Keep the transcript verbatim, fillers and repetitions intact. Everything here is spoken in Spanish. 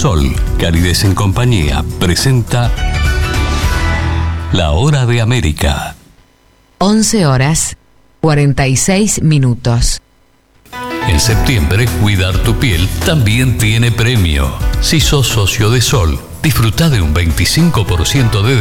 Sol, Calidez en Compañía, presenta La Hora de América. once horas, cuarenta y seis minutos. En septiembre, cuidar tu piel también tiene premio. Si sos socio de Sol, disfruta de un veinticinco por ciento de